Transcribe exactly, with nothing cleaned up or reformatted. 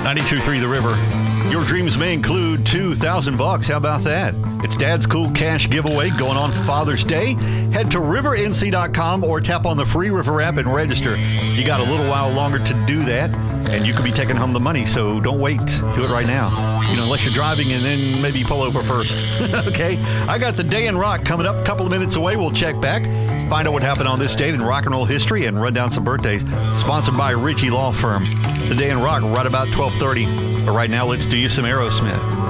ninety-two point three The River. Your dreams may include two thousand bucks. How about that? It's Dad's Cool Cash Giveaway going on Father's Day. Head to river n c dot com or tap on the free River app and register. You got a little while longer to do that, and you could be taking home the money, so don't wait. Do it right now. You know, unless you're driving, and then maybe pull over first. Okay? I got the Day in Rock coming up a couple of minutes away. We'll check back, find out what happened on this date in rock and roll history, and run down some birthdays. Sponsored by Ritchie Law Firm. The Day in Rock right about twelve thirty. But right now, let's do you some Aerosmith.